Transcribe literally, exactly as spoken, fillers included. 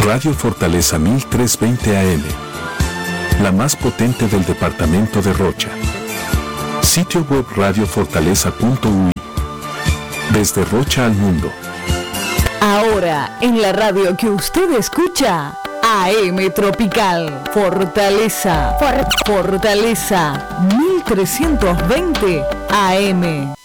Radio Fortaleza mil trescientos veinte A M, la más potente del departamento de Rocha. Sitio web radio fortaleza punto u i. Desde Rocha al mundo. Ahora, en la radio que usted escucha, A M Tropical, Fortaleza, For- Fortaleza mil trescientos veinte A M.